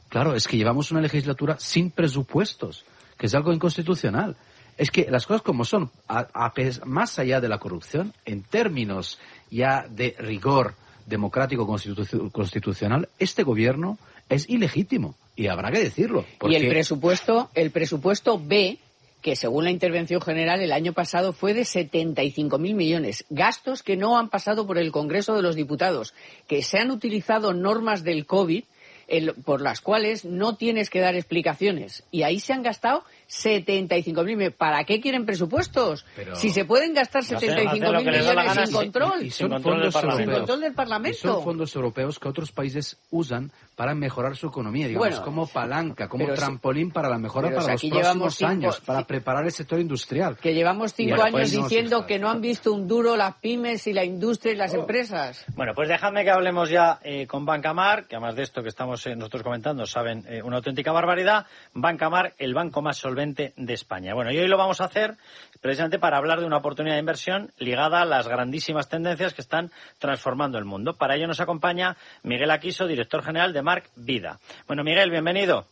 Claro, es que llevamos una legislatura sin presupuestos, que es algo inconstitucional. Es que las cosas como son, más allá de la corrupción, en términos ya de rigor democrático constitucional, este gobierno es ilegítimo y habrá que decirlo. Porque... Y el presupuesto B, que según la intervención general el año pasado fue de 75.000 millones, gastos que no han pasado por el Congreso de los Diputados, que se han utilizado normas del COVID por las cuales no tienes que dar explicaciones, y ahí se han gastado 75.000. ¿Para qué quieren presupuestos? Pero... Si se pueden gastar 75.000 millones sin control, sin control del Parlamento. Y son fondos europeos que otros países usan para mejorar su economía, digamos, como palanca, como trampolín para la mejora para los próximos años, para preparar el sector industrial. Que llevamos 5 años diciendo que no han visto un duro las pymes y la industria y las empresas. Bueno, pues dejadme que hablemos ya con Bancamar, que además de esto que estamos nosotros comentando, saben una auténtica barbaridad. Bancamar, el banco más solvente de España. Bueno, y hoy lo vamos a hacer precisamente para hablar de una oportunidad de inversión ligada a las grandísimas tendencias que están transformando el mundo. Para ello nos acompaña Miguel Aquiso, director general de Marc Vida. Bueno, Miguel, bienvenido.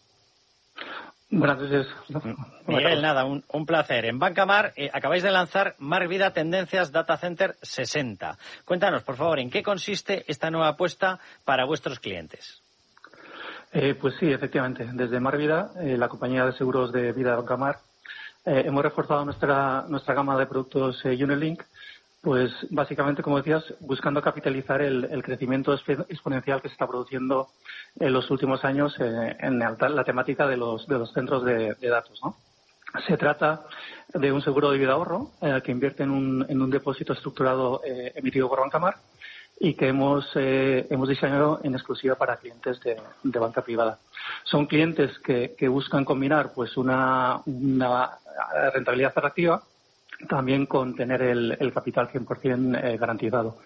Buenas noches. Miguel, nada, un placer. En Bancamar acabáis de lanzar Marc Vida Tendencias Data Center 60. Cuéntanos, por favor, ¿en qué consiste esta nueva apuesta para vuestros clientes? Pues sí, efectivamente. Desde Marc Vida, la compañía de seguros de vida de Bancamar, hemos reforzado nuestra gama de productos Unilink, pues básicamente, como decías, buscando capitalizar el crecimiento exponencial que se está produciendo en los últimos años en la temática de los centros de datos, ¿no? Se trata de un seguro de vida ahorro que invierte en un depósito estructurado emitido por Bancamar y que hemos diseñado en exclusiva para clientes de banca privada. Son clientes que buscan combinar pues una rentabilidad atractiva también con tener el capital 100% garantizado.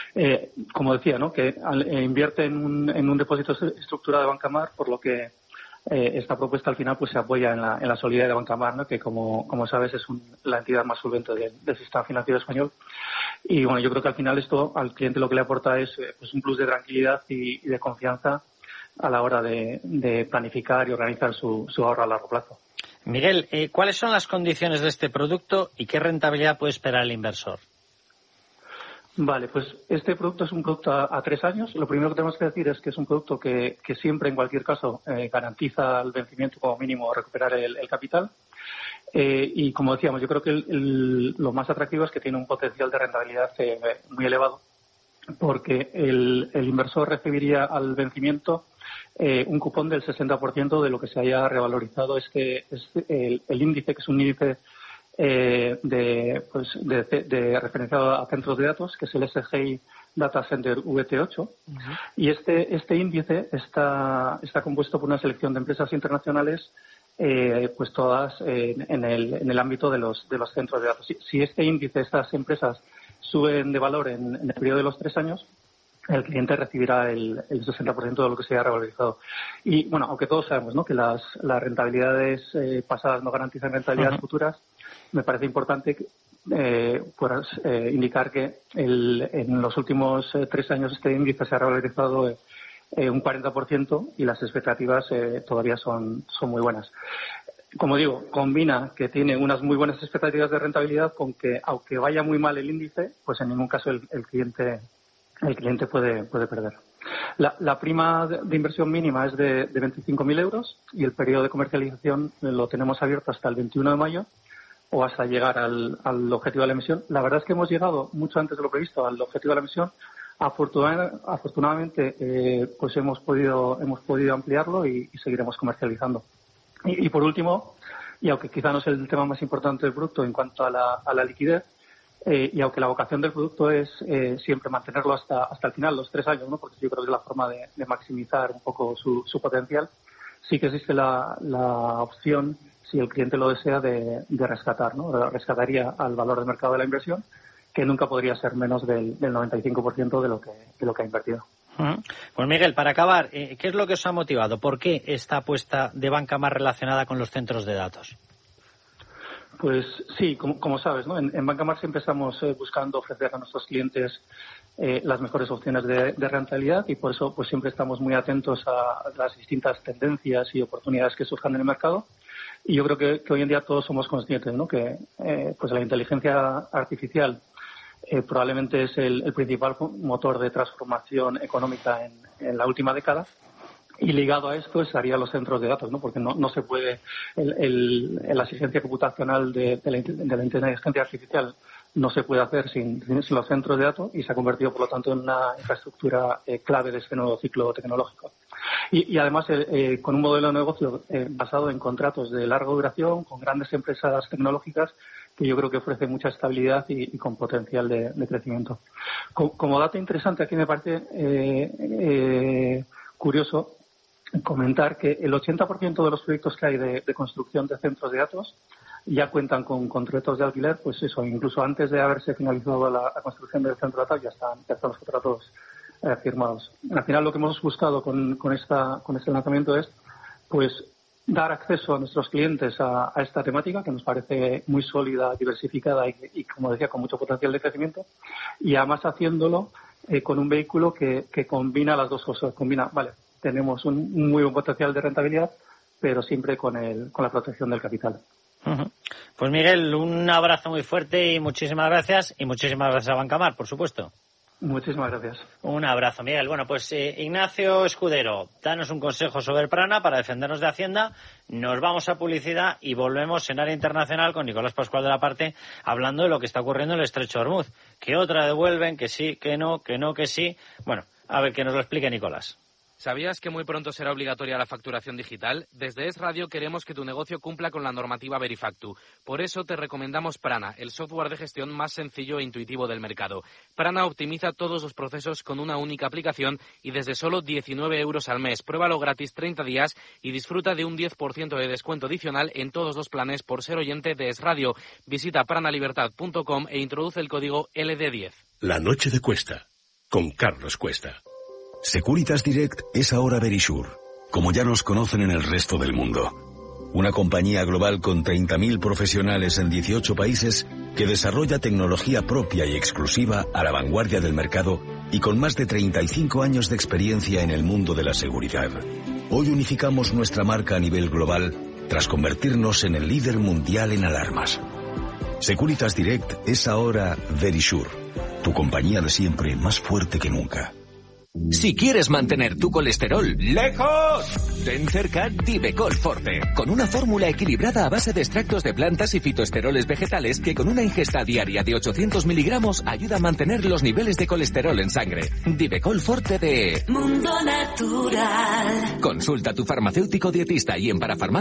Como decía, ¿no?, que invierte en un depósito estructurado de Bancamar, por lo que esta propuesta al final pues se apoya en la solidez de Bancamar, ¿no?, que como sabes es la entidad más solvente del sistema financiero español. Y bueno, yo creo que al final esto al cliente lo que le aporta es pues un plus de tranquilidad y de confianza a la hora de planificar y organizar su ahorro a largo plazo. Miguel, ¿cuáles son las condiciones de este producto y qué rentabilidad puede esperar el inversor? Vale, pues este producto es un producto a 3 años. Lo primero que tenemos que decir es que es un producto que siempre, en cualquier caso, garantiza el vencimiento como mínimo recuperar el capital. Y como decíamos, yo creo que lo más atractivo es que tiene un potencial de rentabilidad muy elevado, porque el inversor recibiría al vencimiento un cupón del 60% de lo que se haya revalorizado el índice, que es un índice referenciado a centros de datos, que es el SGI Data Center VT8. Uh-huh. Y este índice está compuesto por una selección de empresas internacionales, pues todas en el ámbito de los centros de datos. Si este índice, estas empresas suben de valor en el periodo de los 3 años, el cliente recibirá el 60% de lo que se haya revalorizado. Y bueno, aunque todos sabemos, ¿no?, que las rentabilidades pasadas no garantizan rentabilidades uh-huh. futuras, me parece importante indicar que en los últimos 3 años este índice se ha revalorizado un 40% y las expectativas todavía son muy buenas. Como digo, combina que tiene unas muy buenas expectativas de rentabilidad con que, aunque vaya muy mal el índice, pues en ningún caso el cliente puede perder. La prima de inversión mínima es de 25.000 euros y el periodo de comercialización lo tenemos abierto hasta el 21 de mayo o hasta llegar al objetivo de la emisión. La verdad es que hemos llegado mucho antes de lo previsto al objetivo de la emisión. Afortunadamente, pues hemos podido ampliarlo y seguiremos comercializando. Y por último, y aunque quizá no es el tema más importante del producto en cuanto a la liquidez, y aunque la vocación del producto es siempre mantenerlo hasta el final, los 3 años, ¿no?, porque yo creo que es la forma de maximizar un poco su potencial, sí que existe la opción, si el cliente lo desea, de rescatar, ¿no? Rescataría al valor de mercado de la inversión, que nunca podría ser menos del 95% de lo que ha invertido. Pues Miguel, para acabar, ¿qué es lo que os ha motivado? ¿Por qué esta apuesta de Bancamar relacionada con los centros de datos? Pues sí, como sabes, ¿no? En Bancamar siempre estamos buscando ofrecer a nuestros clientes las mejores opciones de rentabilidad, y por eso pues siempre estamos muy atentos a las distintas tendencias y oportunidades que surjan en el mercado. Y yo creo que hoy en día todos somos conscientes, ¿no?, que pues la inteligencia artificial probablemente es el principal motor de transformación económica en la última década. Y ligado a esto estarían los centros de datos, ¿no? Porque no se puede, la exigencia computacional de la inteligencia artificial no se puede hacer sin los centros de datos, y se ha convertido, por lo tanto, en una infraestructura clave de este nuevo ciclo tecnológico. Y además, con un modelo de negocio basado en contratos de larga duración, con grandes empresas tecnológicas, que yo creo que ofrece mucha estabilidad y con potencial de crecimiento. Como dato interesante, aquí me parece curioso comentar que el 80% de los proyectos que hay de construcción de centros de datos ya cuentan con contratos de alquiler, pues eso, incluso antes de haberse finalizado la construcción del centro de datos ya están los contratos firmados. Al final, lo que hemos buscado con este lanzamiento es pues dar acceso a nuestros clientes a esta temática, que nos parece muy sólida, diversificada y como decía, con mucho potencial de crecimiento, y además haciéndolo con un vehículo que combina las dos cosas. Tenemos un muy buen potencial de rentabilidad, pero siempre con la protección del capital. Uh-huh. Pues Miguel, un abrazo muy fuerte y muchísimas gracias. Y muchísimas gracias a Bancamar, por supuesto. Muchísimas gracias. Un abrazo, Miguel. Bueno, pues Ignacio Escudero, danos un consejo sobre Prana para defendernos de Hacienda. Nos vamos a publicidad y volvemos en área internacional con Nicolás Pascual de la Parte, hablando de lo que está ocurriendo en el Estrecho de Hormuz. Que otra devuelven, que sí, que no, que sí. Bueno, a ver que nos lo explique Nicolás. ¿Sabías que muy pronto será obligatoria la facturación digital? Desde Es Radio queremos que tu negocio cumpla con la normativa Verifactu. Por eso te recomendamos Prana, el software de gestión más sencillo e intuitivo del mercado. Prana optimiza todos los procesos con una única aplicación y desde solo 19 euros al mes. Pruébalo gratis 30 días y disfruta de un 10% de descuento adicional en todos los planes por ser oyente de Es Radio. Visita pranalibertad.com e introduce el código LD10. La noche de Cuesta, con Carlos Cuesta. Securitas Direct es ahora Verisure, como ya nos conocen en el resto del mundo. Una compañía global con 30.000 profesionales en 18 países que desarrolla tecnología propia y exclusiva a la vanguardia del mercado y con más de 35 años de experiencia en el mundo de la seguridad. Hoy unificamos nuestra marca a nivel global tras convertirnos en el líder mundial en alarmas. Securitas Direct es ahora Verisure, tu compañía de siempre más fuerte que nunca. Si quieres mantener tu colesterol lejos, ten cerca Divecol Forte, con una fórmula equilibrada a base de extractos de plantas y fitoesteroles vegetales que con una ingesta diaria de 800 miligramos ayuda a mantener los niveles de colesterol en sangre. Divecol Forte de Mundo Natural. Consulta a tu farmacéutico dietista y en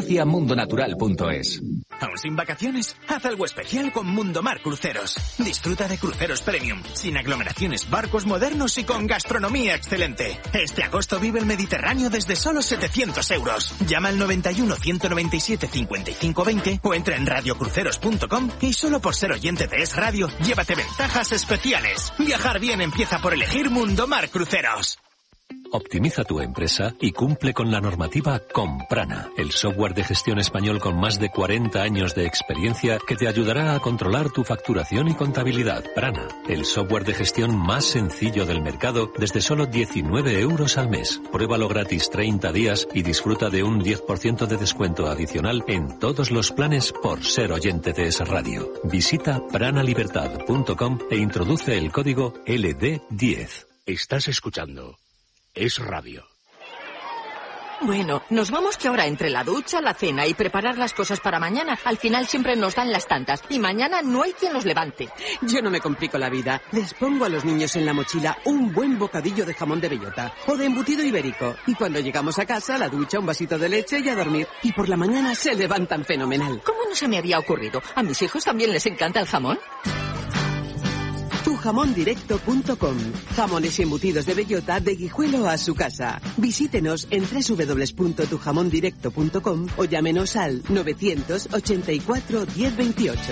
parafarmaciamundonatural.es. ¿Aún sin vacaciones? Haz algo especial con Mundomar Cruceros. Disfruta de cruceros premium, sin aglomeraciones, barcos modernos y con gastronomía excelente. Este agosto vive el Mediterráneo desde solo 700 euros. Llama al 91 197 55 20 o entra en radiocruceros.com y solo por ser oyente de Es Radio, llévate ventajas especiales. Viajar bien empieza por elegir Mundomar Cruceros. Optimiza tu empresa y cumple con la normativa con Prana, el software de gestión español con más de 40 años de experiencia que te ayudará a controlar tu facturación y contabilidad. Prana, el software de gestión más sencillo del mercado desde solo 19 euros al mes. Pruébalo gratis 30 días y disfruta de un 10% de descuento adicional en todos los planes por ser oyente de Es Radio. Visita pranalibertad.com e introduce el código LD10. Estás escuchando Es Radio. Bueno, nos vamos que ahora entre la ducha, la cena y preparar las cosas para mañana, al final siempre nos dan las tantas y mañana no hay quien los levante. Yo no me complico la vida. Les pongo a los niños en la mochila un buen bocadillo de jamón de bellota o de embutido ibérico. Y cuando llegamos a casa, la ducha, un vasito de leche y a dormir. Y por la mañana se levantan fenomenal. ¿Cómo no se me había ocurrido? ¿A mis hijos también les encanta el jamón? Tujamondirecto.com. Jamones y embutidos de bellota de Guijuelo a su casa. Visítenos en www.tujamondirecto.com o llámenos al 984 1028.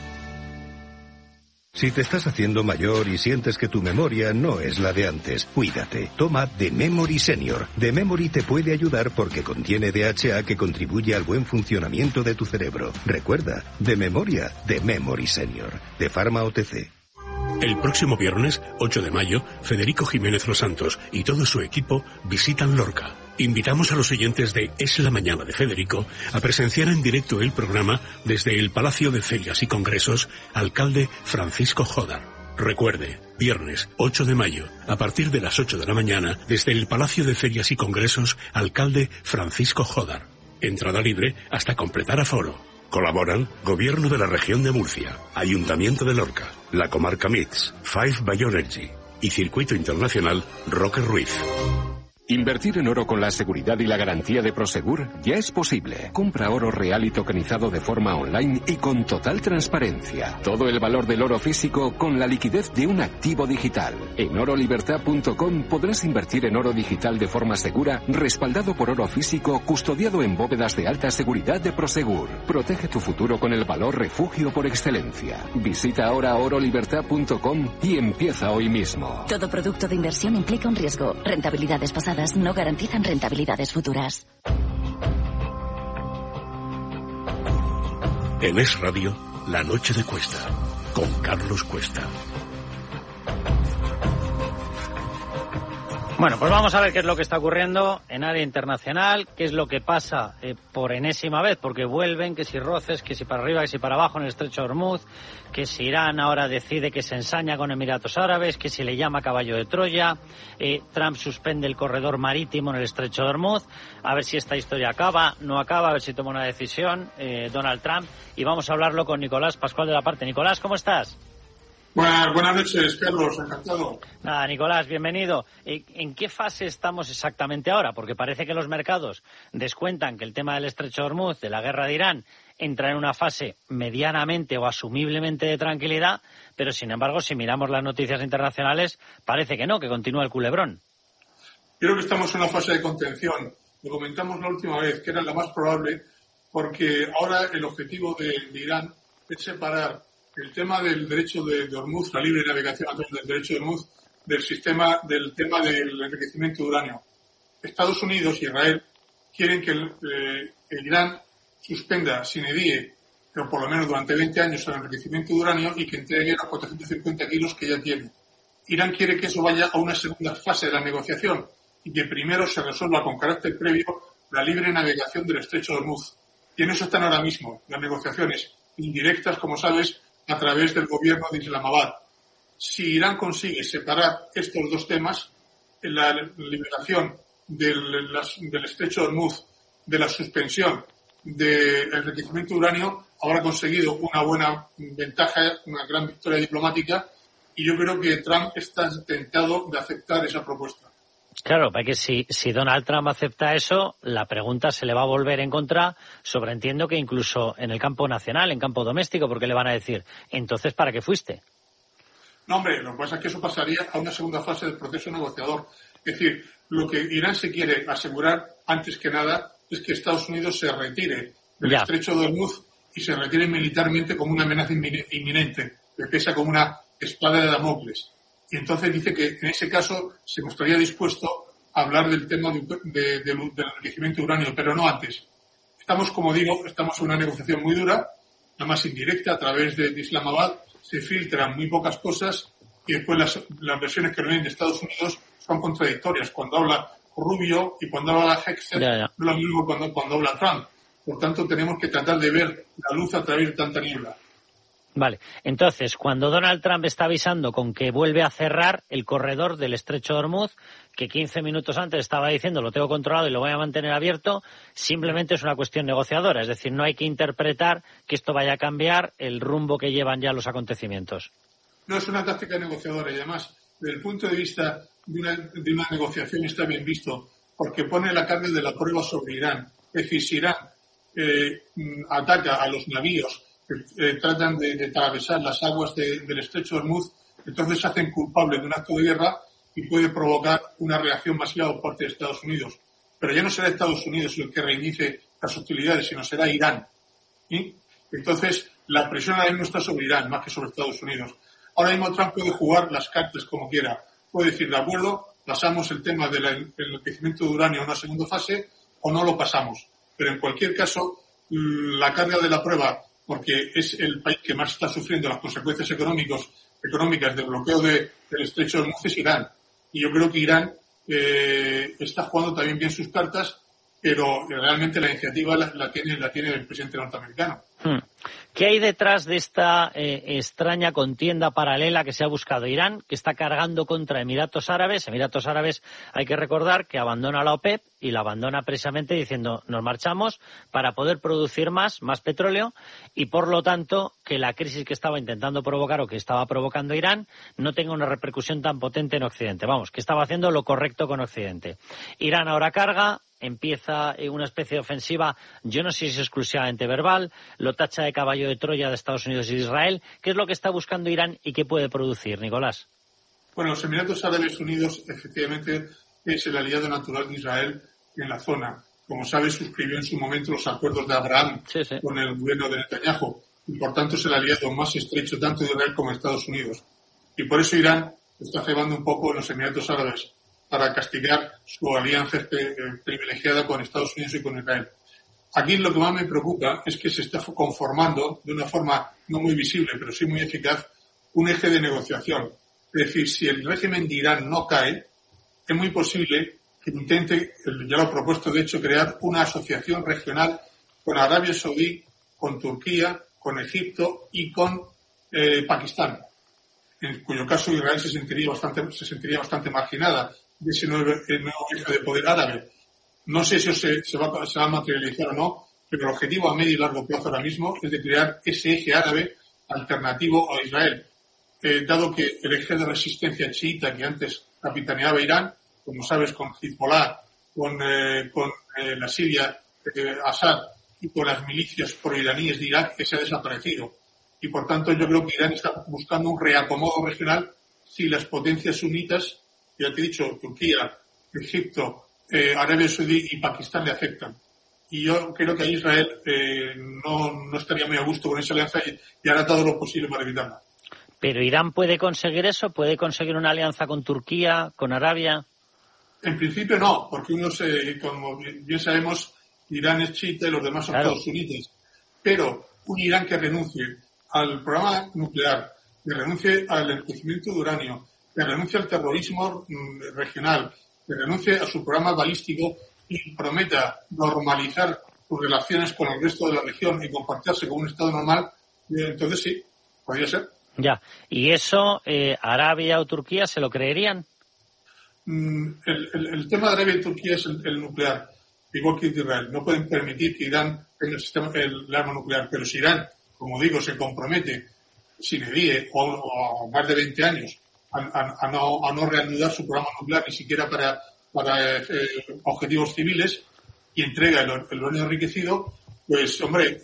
Si te estás haciendo mayor y sientes que tu memoria no es la de antes, cuídate. Toma The Memory Senior. The Memory te puede ayudar porque contiene DHA que contribuye al buen funcionamiento de tu cerebro. Recuerda, de memoria, The Memory Senior. De Pharma OTC. El próximo viernes, 8 de mayo, Federico Jiménez Los Santos y todo su equipo visitan Lorca. Invitamos a los oyentes de Es la Mañana de Federico a presenciar en directo el programa desde el Palacio de Ferias y Congresos, alcalde Francisco Jodar. Recuerde, viernes 8 de mayo, a partir de las 8 de la mañana, desde el Palacio de Ferias y Congresos, alcalde Francisco Jodar. Entrada libre hasta completar aforo. Colaboran Gobierno de la Región de Murcia, Ayuntamiento de Lorca, la Comarca MITS, Five Bioenergy y Circuito Internacional Roque Ruiz. Invertir en oro con la seguridad y la garantía de Prosegur ya es posible. Compra oro real y tokenizado de forma online y con total transparencia. Todo el valor del oro físico con la liquidez de un activo digital. En orolibertad.com podrás invertir en oro digital de forma segura, respaldado por oro físico, custodiado en bóvedas de alta seguridad de Prosegur. Protege tu futuro con el valor refugio por excelencia. Visita ahora orolibertad.com y empieza hoy mismo. Todo producto de inversión implica un riesgo. Rentabilidades pasadas no garantizan rentabilidades futuras. En Es Radio, La Noche de Cuesta, con Carlos Cuesta. Bueno, pues vamos a ver qué es lo que está ocurriendo en área internacional, qué es lo que pasa por enésima vez, porque vuelven, que si roces, que si para arriba, que si para abajo en el estrecho de Hormuz, que si Irán ahora decide que se ensaña con Emiratos Árabes, que si le llama caballo de Troya, Trump suspende el corredor marítimo en el estrecho de Hormuz, a ver si esta historia acaba, no acaba, a ver si toma una decisión Donald Trump, y vamos a hablarlo con Nicolás Pascual de la Parte. Nicolás, ¿cómo estás? Buenas noches, Carlos, encantado. Nada, Nicolás, bienvenido. ¿En qué fase estamos exactamente ahora? Porque parece que los mercados descuentan que el tema del estrecho de Hormuz, de la guerra de Irán, entra en una fase medianamente o asumiblemente de tranquilidad, pero sin embargo, si miramos las noticias internacionales, parece que no, que continúa el culebrón. Creo que estamos en una fase de contención. Lo comentamos la última vez, que era la más probable, porque ahora el objetivo de Irán es separar el tema del derecho de Hormuz, la libre navegación a través del derecho de Hormuz, del tema del enriquecimiento de uranio. Estados Unidos y Israel quieren que el Irán suspenda sine die, pero por lo menos durante 20 años, el enriquecimiento de uranio y que entregue los 450 kilos que ya tiene. Irán quiere que eso vaya a una segunda fase de la negociación y que primero se resuelva con carácter previo la libre navegación del estrecho de Hormuz. Y en eso están ahora mismo las negociaciones indirectas, como sabes, a través del gobierno de Islamabad. Si Irán consigue separar estos dos temas, la liberación del estrecho de Hormuz, de la suspensión del enriquecimiento de uranio, habrá conseguido una buena ventaja, una gran victoria diplomática, y yo creo que Trump está tentado de aceptar esa propuesta. Claro, porque si Donald Trump acepta eso, la pregunta se le va a volver en contra, sobreentiendo que incluso en el campo nacional, en campo doméstico, porque le van a decir, entonces, ¿para qué fuiste? No, hombre, lo que pasa es que eso pasaría a una segunda fase del proceso negociador. Es decir, lo que Irán se quiere asegurar, antes que nada, es que Estados Unidos se retire del estrecho de Hormuz y se retire militarmente como una amenaza inminente, que pesa como una espada de Damocles. Y entonces dice que en ese caso se mostraría dispuesto a hablar del tema del enriquecimiento de uranio, pero no antes. Como digo, estamos en una negociación muy dura, la más indirecta, a través de Islamabad, se filtran muy pocas cosas y después las versiones que vienen de Estados Unidos son contradictorias. Cuando habla Rubio y cuando habla Hexer, no es lo mismo cuando habla Trump. Por tanto, tenemos que tratar de ver la luz a través de tanta niebla. Vale, entonces, cuando Donald Trump está avisando con que vuelve a cerrar el corredor del estrecho de Hormuz, que 15 minutos antes estaba diciendo lo tengo controlado y lo voy a mantener abierto, simplemente es una cuestión negociadora. Es decir, no hay que interpretar que esto vaya a cambiar el rumbo que llevan ya los acontecimientos. No, es una táctica negociadora y además, desde el punto de vista de una negociación está bien visto, porque pone la carne de la prueba sobre Irán. Es decir, si Irán ataca a los navíos que tratan de atravesar las aguas del estrecho de Hormuz, entonces se hacen culpables de un acto de guerra y puede provocar una reacción masiva por parte de Estados Unidos. Pero ya no será Estados Unidos el que reinicie las hostilidades, sino será Irán. ¿Sí? Entonces, la presión ahora mismo está sobre Irán, más que sobre Estados Unidos. Ahora mismo Trump puede jugar las cartas como quiera. Puede decir, de acuerdo, pasamos el tema del enriquecimiento de uranio a una segunda fase o no lo pasamos. Pero en cualquier caso, la carga de la prueba, porque es el país que más está sufriendo las consecuencias económicas económicas de bloqueo del estrecho de Hormuz es Irán. Y yo creo que Irán está jugando también bien sus cartas, pero realmente la iniciativa la tiene el presidente norteamericano. ¿Qué hay detrás de esta extraña contienda paralela que se ha buscado? Irán, que está cargando contra Emiratos Árabes. Emiratos Árabes, hay que recordar que abandona la OPEP y la abandona precisamente diciendo nos marchamos para poder producir más petróleo y por lo tanto que la crisis que estaba intentando provocar o que estaba provocando Irán no tenga una repercusión tan potente en Occidente. Vamos, que estaba haciendo lo correcto con Occidente. Irán ahora carga, empieza una especie de ofensiva, yo no sé si es exclusivamente verbal, lo tacha de caballo de Troya de Estados Unidos y de Israel. ¿Qué es lo que está buscando Irán y qué puede producir, Nicolás? Bueno, los Emiratos Árabes Unidos efectivamente es el aliado natural de Israel en la zona. Como sabes, suscribió en su momento los acuerdos de Abraham con el gobierno de Netanyahu y por tanto es el aliado más estrecho tanto de Israel como de Estados Unidos. Y por eso Irán está cebando un poco en los Emiratos Árabes para castigar su alianza privilegiada con Estados Unidos y con Israel. Aquí lo que más me preocupa es que se está conformando, de una forma no muy visible, pero sí muy eficaz, un eje de negociación. Es decir, si el régimen de Irán no cae, es muy posible que intente, ya lo ha propuesto de hecho, crear una asociación regional con Arabia Saudí, con Turquía, con Egipto y con Pakistán, en cuyo caso Israel se sentiría bastante marginada de ese nuevo eje de poder árabe. No sé si se va a materializar o no, pero el objetivo a medio y largo plazo ahora mismo es de crear ese eje árabe alternativo a Israel. Dado que el eje de resistencia chiita que antes capitaneaba Irán, como sabes, con Hezbollah, con la Siria, Assad y con las milicias proiraníes de Irak, que se ha desaparecido. Y por tanto yo creo que Irán está buscando un reacomodo regional si las potencias sunitas, ya te he dicho, Turquía, Egipto, Arabia Saudí y Pakistán le afectan. Y yo creo que a Israel no estaría muy a gusto con esa alianza y hará todo lo posible para evitarla. ¿Pero Irán puede conseguir eso? ¿Puede conseguir una alianza con Turquía, con Arabia? En principio no, porque como bien sabemos, Irán es chiita y los demás son todos sunitas. Pero un Irán que renuncie al programa nuclear, que renuncie al enriquecimiento de uranio, que renuncie al terrorismo regional, que renuncie a su programa balístico y prometa normalizar sus relaciones con el resto de la región y comportarse como un Estado normal, entonces sí, podría ser. Ya, ¿y eso Arabia o Turquía se lo creerían? El tema de Arabia y Turquía es el nuclear, igual que Israel. No pueden permitir que Irán tenga el arma nuclear, pero si Irán, como digo, se compromete, sin edie o más de 20 años, a no reanudar su programa nuclear ni siquiera para objetivos civiles y entrega el uranio enriquecido, pues hombre,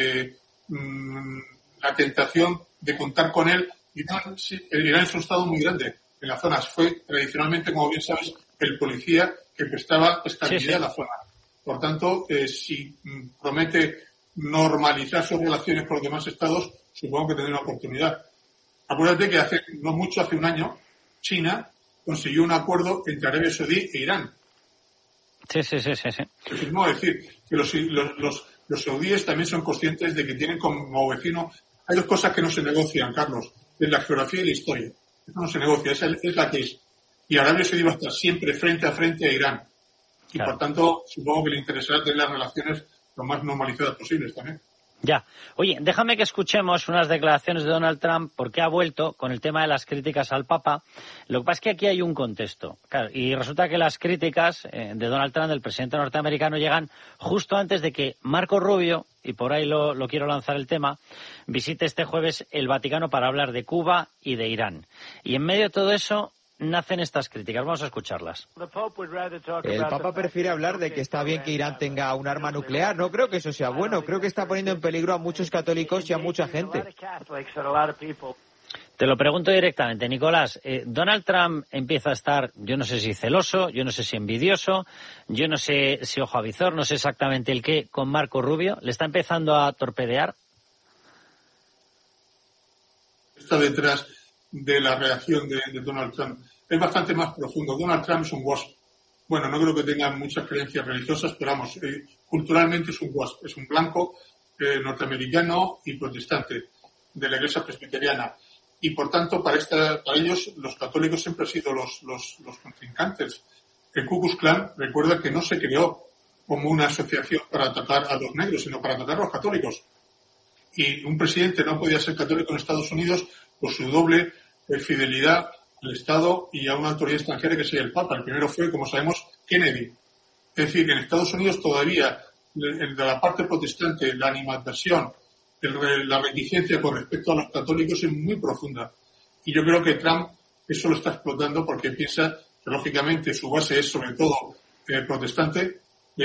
la tentación de contar con él, Irán es un estado muy grande en la zona, fue tradicionalmente, como bien sabes, el policía que prestaba estabilidad a la zona. Por tanto, si promete normalizar sus relaciones con los demás estados, supongo que tendrá una oportunidad. Acuérdate que hace un año, China consiguió un acuerdo entre Arabia Saudí e Irán. Sí. Es decir, que los saudíes también son conscientes de que tienen como vecino. Hay dos cosas que no se negocian, Carlos, de la geografía y la historia. Eso no se negocia, es la que es. Y Arabia Saudí va a estar siempre frente a frente a Irán. Y por tanto, supongo que le interesará tener las relaciones lo más normalizadas posibles también. Ya. Oye, déjame que escuchemos unas declaraciones de Donald Trump porque ha vuelto con el tema de las críticas al Papa. Lo que pasa es que aquí hay un contexto. Claro, y resulta que las críticas de Donald Trump, del presidente norteamericano, llegan justo antes de que Marco Rubio, y por ahí lo quiero lanzar el tema, visite este jueves el Vaticano para hablar de Cuba y de Irán. Y en medio de todo eso nacen estas críticas. Vamos a escucharlas. El Papa prefiere hablar de que está bien que Irán tenga un arma nuclear. No creo que eso sea bueno. Creo que está poniendo en peligro a muchos católicos y a mucha gente. Te lo pregunto directamente, Nicolás. Donald Trump empieza a estar, yo no sé si celoso, yo no sé si envidioso, yo no sé si ojo avizor, no sé exactamente el qué, con Marco Rubio. ¿Le está empezando a torpedear? Está detrás de la reacción de Donald Trump. Es bastante más profundo. Donald Trump es un WASP. Bueno, no creo que tenga muchas creencias religiosas, pero vamos, culturalmente es un WASP. Es un blanco norteamericano y protestante de la iglesia presbiteriana. y por tanto para ellos los católicos siempre han sido los contrincantes. El Ku Klux Klan, recuerda que no se creó como una asociación para atacar a los negros, sino para atacar a los católicos. Y un presidente no podía ser católico en Estados Unidos por su doble fidelidad al Estado y a una autoridad extranjera que sería el Papa. El primero fue, como sabemos, Kennedy. Es decir, que en Estados Unidos todavía, de la parte protestante, la animadversión, la reticencia con respecto a los católicos es muy profunda. Y yo creo que Trump eso lo está explotando porque piensa que, lógicamente, su base es sobre todo protestante.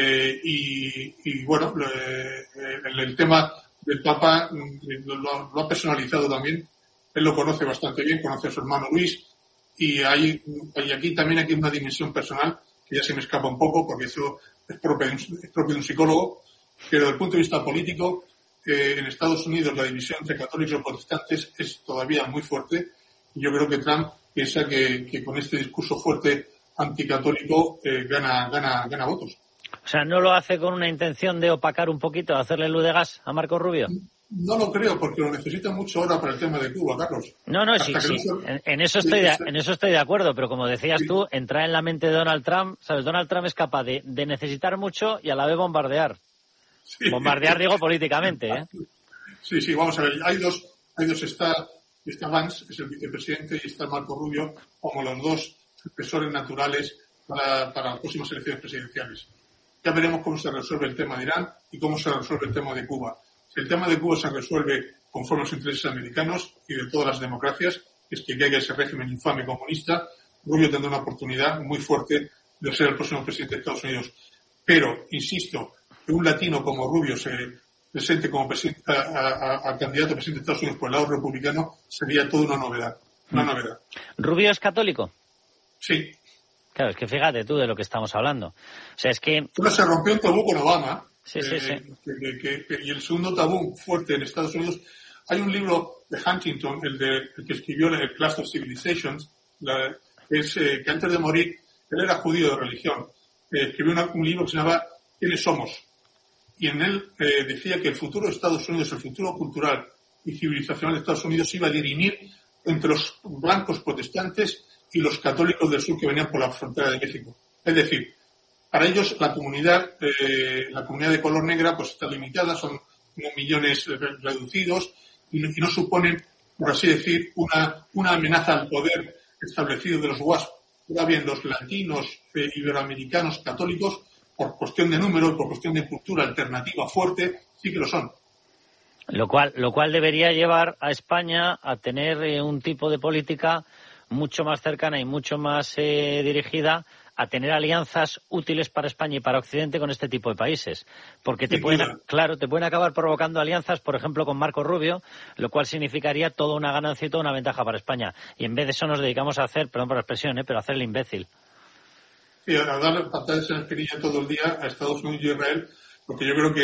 Y bueno, el tema del Papa lo ha personalizado también. Él lo conoce bastante bien, conoce a su hermano Luis. Y aquí también hay una dimensión personal que ya se me escapa un poco porque eso es propio de un psicólogo. Pero desde el punto de vista político, en Estados Unidos la división entre católicos y protestantes es todavía muy fuerte. Y yo creo que Trump piensa que con este discurso fuerte anticatólico gana votos. O sea, ¿no lo hace con una intención de opacar un poquito, de hacerle luz de gas a Marco Rubio? No lo creo, porque lo necesita mucho ahora para el tema de Cuba, Carlos. No, sí. En eso estoy de acuerdo, pero como decías tú, entrar en la mente de Donald Trump, ¿sabes? Donald Trump es capaz de necesitar mucho y a la vez bombardear. Sí. Bombardear, digo, políticamente, ¿eh? Sí, vamos a ver. Hay dos. Está Vance, que es el vicepresidente, y está Marco Rubio, como los dos sucesores naturales para las próximas elecciones presidenciales. Ya veremos cómo se resuelve el tema de Irán y cómo se resuelve el tema de Cuba. Si el tema de Cuba se resuelve conforme a los intereses americanos y de todas las democracias, es que haya ese régimen infame comunista, Rubio tendrá una oportunidad muy fuerte de ser el próximo presidente de Estados Unidos. Pero, insisto, que un latino como Rubio se presente como a candidato a presidente de Estados Unidos por el lado republicano sería toda una novedad. ¿Rubio es católico? Sí. Claro, es que fíjate tú de lo que estamos hablando. O sea, es que... Pero se rompió un tabú con Obama. Sí. Y el segundo tabú fuerte en Estados Unidos... Hay un libro de Huntington, el que escribió el Clash of Civilizations, que antes de morir, él era judío de religión. Escribió un libro que se llamaba ¿Quiénes somos? Y en él decía que el futuro de Estados Unidos, el futuro cultural y civilizacional de Estados Unidos iba a dirimir entre los blancos protestantes y los católicos del sur que venían por la frontera de México. Es decir, para ellos la comunidad de color negra pues está limitada, son unos millones reducidos y no suponen, por así decir, una amenaza al poder establecido de los WASP. Ahora bien, los latinos, iberoamericanos, católicos, por cuestión de número, por cuestión de cultura alternativa fuerte, sí que lo son. Lo cual debería llevar a España a tener un tipo de política mucho más cercana y mucho más dirigida a tener alianzas útiles para España y para Occidente con este tipo de países. Porque te pueden acabar provocando alianzas, por ejemplo, con Marco Rubio, lo cual significaría toda una ganancia y toda una ventaja para España. Y en vez de eso nos dedicamos a hacer, perdón por la expresión, pero a hacer el imbécil. Sí, a darle patadas en la espinilla todo el día a Estados Unidos y Israel, porque yo creo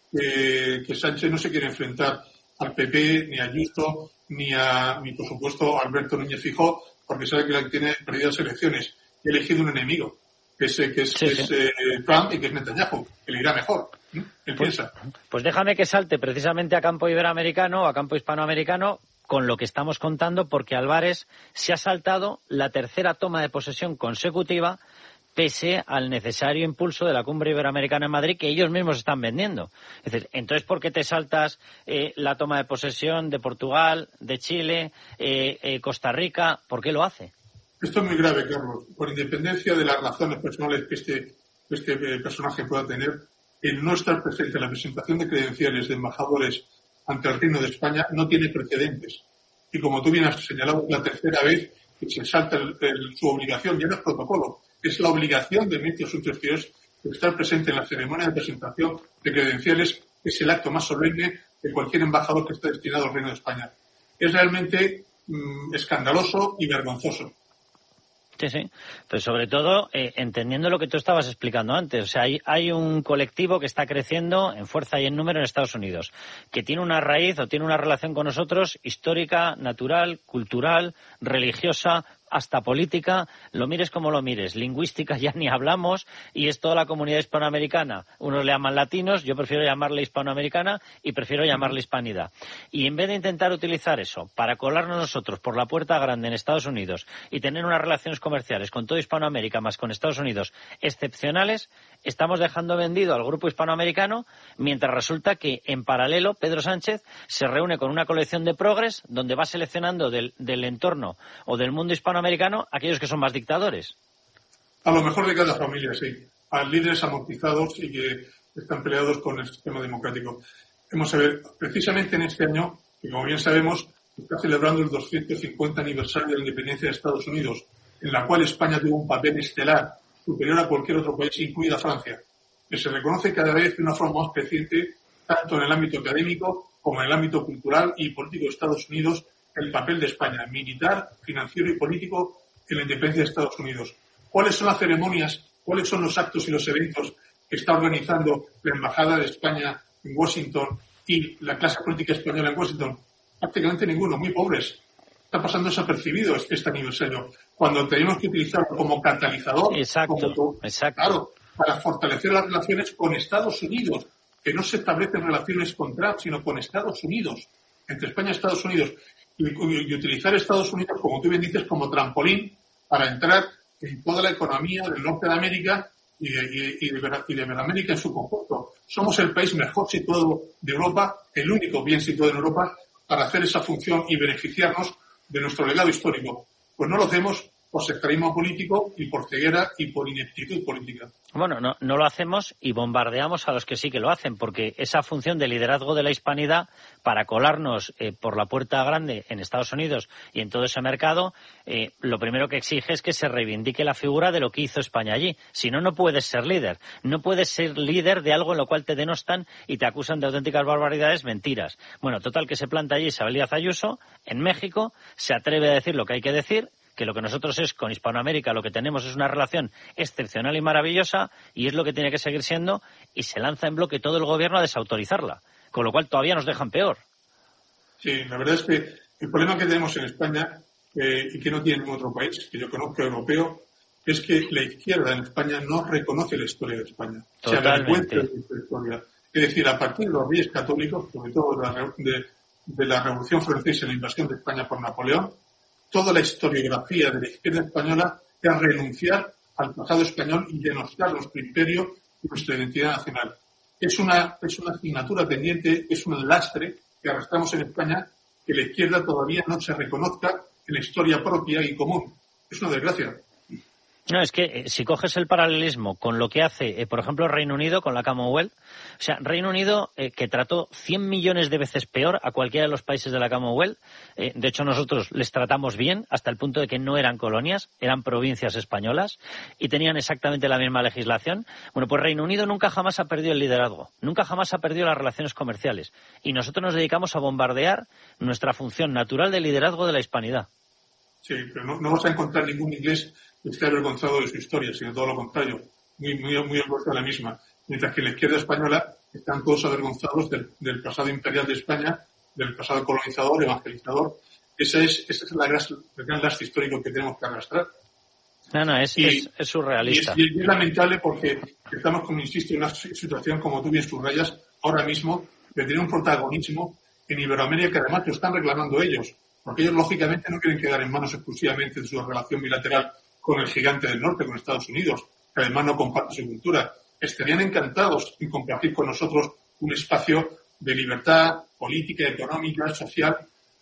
que Sánchez no se quiere enfrentar al PP, ni a Ayuso, ni por supuesto a Alberto Núñez Feijóo, porque sabe que tiene perdidas elecciones y ha elegido un enemigo, que es Trump y que es Netanyahu, que le irá mejor. Él piensa. Pues déjame que salte precisamente a campo iberoamericano, a campo hispanoamericano, con lo que estamos contando, porque Álvarez se ha saltado la tercera toma de posesión consecutiva pese al necesario impulso de la cumbre iberoamericana en Madrid que ellos mismos están vendiendo. Es decir, entonces, ¿por qué te saltas la toma de posesión de Portugal, de Chile, Costa Rica? ¿Por qué lo hace? Esto es muy grave, Carlos. Por independencia de las razones personales que este personaje pueda tener, el no estar presente en la presentación de credenciales de embajadores ante el Reino de España no tiene precedentes. Y como tú bien has señalado, es la tercera vez que se salta su obligación, ya no es protocolo, es la obligación del Ministerio de Asuntos Exteriores de estar presente en la ceremonia de presentación de credenciales, que es el acto más solemne de cualquier embajador que esté destinado al Reino de España. Es realmente escandaloso y vergonzoso. Sí. Pero sobre todo, entendiendo lo que tú estabas explicando antes. O sea, hay un colectivo que está creciendo en fuerza y en número en Estados Unidos, que tiene una raíz o tiene una relación con nosotros histórica, natural, cultural, religiosa, hasta política, lo mires como lo mires. Lingüística ya ni hablamos, y es toda la comunidad hispanoamericana. Unos le llaman latinos, yo prefiero llamarle hispanoamericana y prefiero llamarle hispanidad. Y en vez de intentar utilizar eso para colarnos nosotros por la puerta grande en Estados Unidos y tener unas relaciones comerciales con toda Hispanoamérica más con Estados Unidos excepcionales, estamos dejando vendido al grupo hispanoamericano, mientras resulta que en paralelo Pedro Sánchez se reúne con una colección de progres donde va seleccionando del entorno o del mundo hispanoamericano aquellos que son más dictadores. A lo mejor de cada familia, sí. A líderes amortizados y que están peleados con el sistema democrático. Vamos a ver, precisamente en este año, que como bien sabemos, está celebrando el 250 aniversario de la independencia de Estados Unidos, en la cual España tuvo un papel estelar superior a cualquier otro país, incluida Francia, que se reconoce cada vez de una forma más creciente, tanto en el ámbito académico como en el ámbito cultural y político de Estados Unidos, el papel de España, militar, financiero y político en la independencia de Estados Unidos. ¿Cuáles son las ceremonias, cuáles son los actos y los eventos que está organizando la Embajada de España en Washington y la clase política española en Washington? Prácticamente ninguno, muy pobres. Está pasando desapercibido este aniversario, cuando tenemos que utilizarlo como catalizador. Exacto. Claro, para fortalecer las relaciones con Estados Unidos, que no se establecen relaciones con Trump, sino con Estados Unidos, entre España y Estados Unidos, y utilizar Estados Unidos, como tú bien dices, como trampolín para entrar en toda la economía del norte de América y de Iberoamérica en su conjunto. Somos el país mejor situado de Europa, el único bien situado en Europa, para hacer esa función y beneficiarnos de nuestro legado histórico. Pues no lo hacemos por sectarismo político y por ceguera y por ineptitud política. Bueno, no lo hacemos y bombardeamos a los que sí que lo hacen, porque esa función de liderazgo de la hispanidad para colarnos por la puerta grande en Estados Unidos y en todo ese mercado, lo primero que exige es que se reivindique la figura de lo que hizo España allí. Si no, no puedes ser líder. No puedes ser líder de algo en lo cual te denostan y te acusan de auténticas barbaridades, mentiras. Bueno, total, que se planta allí Isabel Díaz Ayuso, en México, se atreve a decir lo que hay que decir, que lo que nosotros es con Hispanoamérica, lo que tenemos es una relación excepcional y maravillosa, y es lo que tiene que seguir siendo, y se lanza en bloque todo el gobierno a desautorizarla, con lo cual todavía nos dejan peor. Sí, la verdad es que el problema que tenemos en España, y que no tiene ningún otro país que yo conozca europeo, es que la izquierda en España no reconoce la historia de España. Totalmente. Se avergüenza de nuestra historia. Es decir, a partir de los reyes católicos, sobre todo de la Revolución Francesa y la invasión de España por Napoleón, toda la historiografía de la izquierda española es renunciar al pasado español y denostar nuestro imperio y nuestra identidad nacional. Es una asignatura pendiente, es un lastre que arrastramos en España, que la izquierda todavía no se reconozca en la historia propia y común. Es una desgracia. No, es que si coges el paralelismo con lo que hace, por ejemplo, Reino Unido con la Commonwealth, o sea, Reino Unido que trató 100 millones de veces peor a cualquiera de los países de la Commonwealth, de hecho nosotros les tratamos bien hasta el punto de que no eran colonias, eran provincias españolas y tenían exactamente la misma legislación. Bueno, pues Reino Unido nunca jamás ha perdido el liderazgo, nunca jamás ha perdido las relaciones comerciales y nosotros nos dedicamos a bombardear nuestra función natural de liderazgo de la hispanidad. Sí, pero no vas a encontrar ningún inglés que esté avergonzado de su historia, sino todo lo contrario, muy orgulloso de la misma. Mientras que en la izquierda española están todos avergonzados del pasado imperial de España, del pasado colonizador, evangelizador. Ese es el gran lastre histórico que tenemos que arrastrar. No, es surrealista. Y es lamentable porque estamos, como insisto, en una situación, como tú bien subrayas, ahora mismo, de tener un protagonismo en Iberoamérica, que además lo están reclamando ellos. Porque ellos, lógicamente, no quieren quedar en manos exclusivamente de su relación bilateral con el gigante del norte, con Estados Unidos, que además no comparte su cultura. Estarían encantados en compartir con nosotros un espacio de libertad política, económica, social,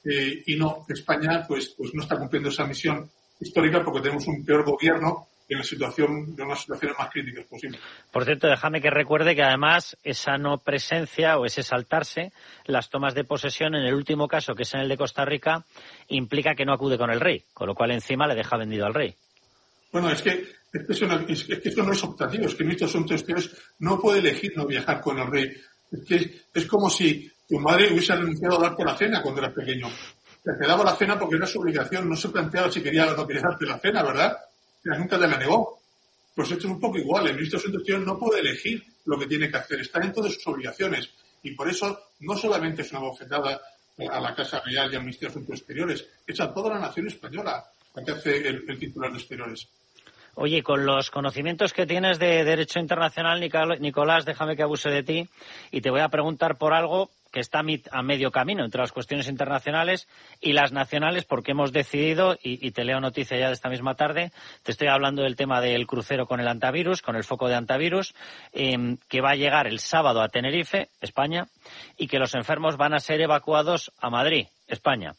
y no, España pues no está cumpliendo esa misión histórica porque tenemos un peor gobierno en unas situaciones más críticas posibles. Por cierto, déjame que recuerde que además esa no presencia o ese saltarse las tomas de posesión en el último caso, que es en el de Costa Rica, implica que no acude con el rey, con lo cual encima le deja vendido al rey. Bueno, es que eso no es optativo, es que en estos asuntos exteriores no puede elegir no viajar con el rey. Es que es como si tu madre hubiese renunciado a darte la cena cuando eras pequeño. Te daba la cena porque era su obligación, no se planteaba si quería o no quería darte la cena, ¿verdad? Nunca te la negó. Pues esto es un poco igual. El ministro de Asuntos Exteriores no puede elegir lo que tiene que hacer. Está dentro de sus obligaciones. Y por eso no solamente es una bofetada a la Casa Real y al Ministerio de Asuntos Exteriores, es a toda la nación española. la que hace el titular de Exteriores. Oye, con los conocimientos que tienes de derecho internacional, Nicolás, déjame que abuse de ti y te voy a preguntar por algo que está a medio camino entre las cuestiones internacionales y las nacionales, porque hemos decidido, y te leo noticia ya de esta misma tarde, te estoy hablando del tema del crucero con el antivirus, con el foco de antivirus, que va a llegar el sábado a Tenerife, España, y que los enfermos van a ser evacuados a Madrid, España.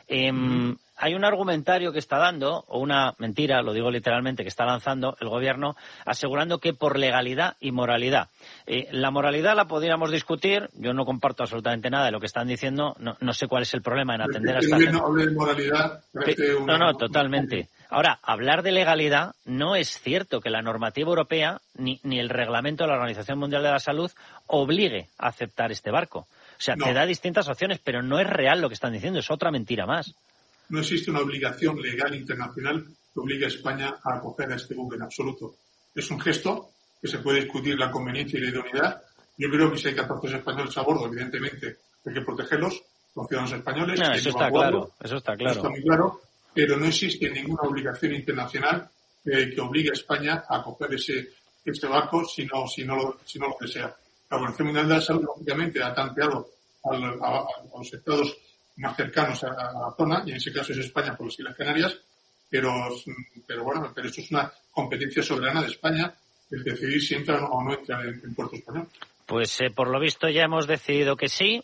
Hay un argumentario que está dando, o una mentira, lo digo literalmente, que está lanzando el gobierno, asegurando que por legalidad y moralidad. La moralidad la podríamos discutir, yo no comparto absolutamente nada de lo que están diciendo, no sé cuál es el problema en atender a esta gente. No hable de moralidad. No, totalmente. Ahora, hablar de legalidad, no es cierto que la normativa europea ni el reglamento de la Organización Mundial de la Salud obligue a aceptar este barco. O sea, te da distintas opciones, pero no es real lo que están diciendo, es otra mentira más. No existe una obligación legal internacional que obligue a España a acoger a este buque en absoluto. Es un gesto que se puede discutir la conveniencia y la idoneidad. Yo creo que si hay 14 españoles a bordo, evidentemente hay que protegerlos, los ciudadanos españoles. No, eso está claro, eso está claro. Está muy claro, pero no existe ninguna obligación internacional que obligue a España a acoger este barco si no lo desea. La Organización Mundial de la Salud, lógicamente, ha tanteado a los estados más cercanos a la zona, y en ese caso es España por las Islas Canarias, pero esto es una competencia soberana de España, el decidir si entran o no entran en puerto español. Pues por lo visto ya hemos decidido que sí.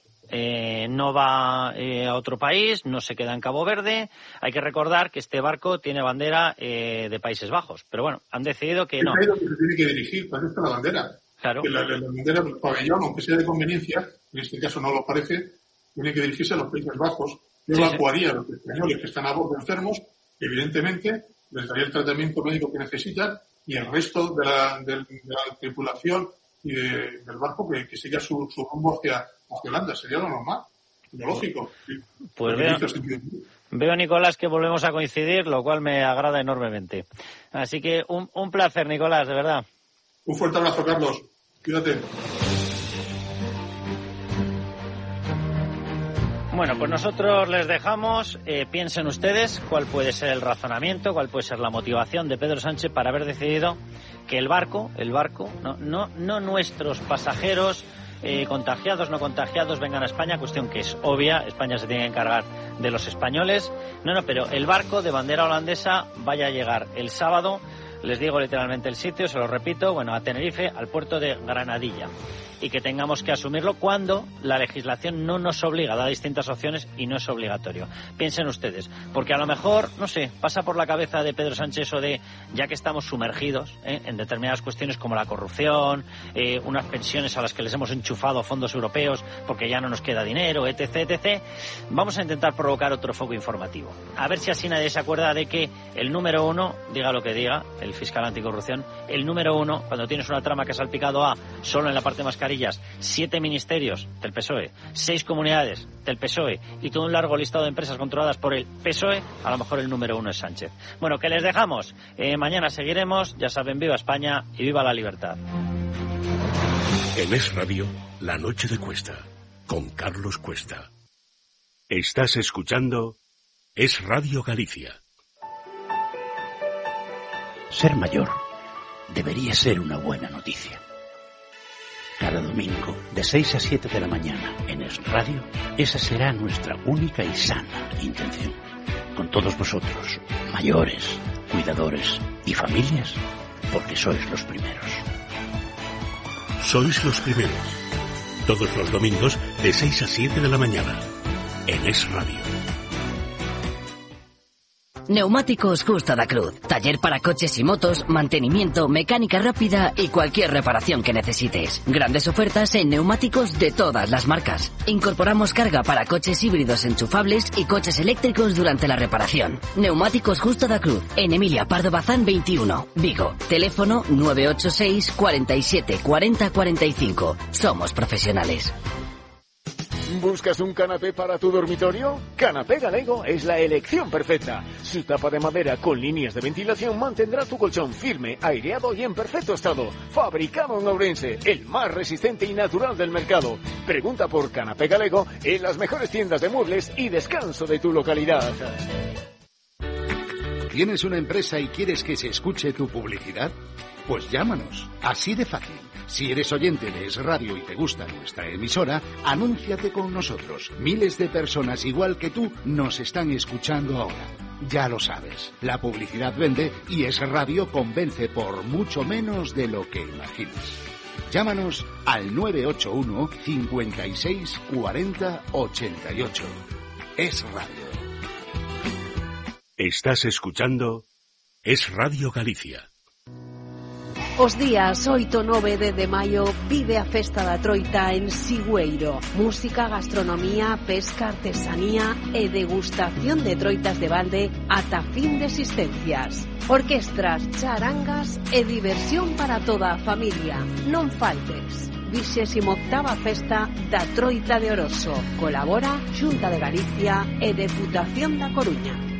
No va a otro país, no se queda en Cabo Verde. Hay que recordar que este barco tiene bandera de Países Bajos, pero bueno, han decidido que no. Es lo que se tiene que dirigir, para eso está la bandera. Claro. Que la bandera del pabellón, aunque sea de conveniencia, en este caso no lo parece, tiene que dirigirse a los Países Bajos. Yo evacuaría a los españoles que están a bordo enfermos, evidentemente, les daría el tratamiento médico que necesitan, y el resto de la tripulación y del barco que siga su rumbo hacia Holanda. Sería lo normal, lo lógico. Pues veo, Nicolás, que volvemos a coincidir, lo cual me agrada enormemente. Así que un placer, Nicolás, de verdad. Un fuerte abrazo, Carlos. Cuídate. Bueno, pues nosotros les dejamos. Piensen ustedes cuál puede ser el razonamiento, cuál puede ser la motivación de Pedro Sánchez para haber decidido que el barco, no nuestros pasajeros, contagiados, no contagiados, vengan a España, cuestión que es obvia, España se tiene que encargar de los españoles. Pero el barco de bandera holandesa vaya a llegar el sábado, les digo literalmente el sitio, se lo repito, a Tenerife, al puerto de Granadilla. Y que tengamos que asumirlo cuando la legislación no nos obliga, da distintas opciones y no es obligatorio. Piensen ustedes, porque a lo mejor, no sé, pasa por la cabeza de Pedro Sánchez eso de, ya que estamos sumergidos en determinadas cuestiones como la corrupción, unas pensiones a las que les hemos enchufado fondos europeos porque ya no nos queda dinero, etc., vamos a intentar provocar otro foco informativo. A ver si así nadie se acuerda de que el número uno, diga lo que diga, el fiscal anticorrupción, el número uno, cuando tienes una trama que ha salpicado a, solo en la parte mascarilla, 7 ministerios del PSOE, 6 comunidades del PSOE y todo un largo listado de empresas controladas por el PSOE, a lo mejor el número uno es Sánchez. Bueno, que les dejamos. Mañana seguiremos. Ya saben, viva España y viva la libertad. En Es Radio, La Noche de Cuesta, con Carlos Cuesta. Estás escuchando Es Radio Galicia. Ser mayor debería ser una buena noticia. Cada domingo, de 6 a 7 de la mañana, en Es Radio, esa será nuestra única y sana intención. Con todos vosotros, mayores, cuidadores y familias, porque sois los primeros. Sois los primeros. Todos los domingos, de 6 a 7 de la mañana, en Es Radio. Neumáticos Justo da Cruz. Taller para coches y motos, mantenimiento, mecánica rápida y cualquier reparación que necesites. Grandes ofertas en neumáticos de todas las marcas. Incorporamos carga para coches híbridos enchufables y coches eléctricos durante la reparación. Neumáticos Justo da Cruz. En Emilia Pardo Bazán 21, Vigo. Teléfono 986 47 40 45. Somos profesionales. ¿Buscas un canapé para tu dormitorio? Canapé Galego es la elección perfecta. Su tapa de madera con líneas de ventilación mantendrá tu colchón firme, aireado y en perfecto estado. Fabricado en Ourense, el más resistente y natural del mercado. Pregunta por Canapé Galego en las mejores tiendas de muebles y descanso de tu localidad. ¿Tienes una empresa y quieres que se escuche tu publicidad? Pues llámanos, así de fácil. Si eres oyente de Es Radio y te gusta nuestra emisora, anúnciate con nosotros. Miles de personas igual que tú nos están escuchando ahora. Ya lo sabes, la publicidad vende y Es Radio convence por mucho menos de lo que imaginas. Llámanos al 981 56 40 88. Es Radio. Estás escuchando Es Radio Galicia. Os días 8 e 9 de maio vive a Festa da Troita en Sigüeiro. Música, gastronomía, pesca, artesanía e degustación de troitas de balde ata fin de existencias. Orquestras, charangas e diversión para toda a familia. Non faltes. 28ª Festa da Troita de Oroso. Colabora Xunta de Galicia e Deputación da Coruña.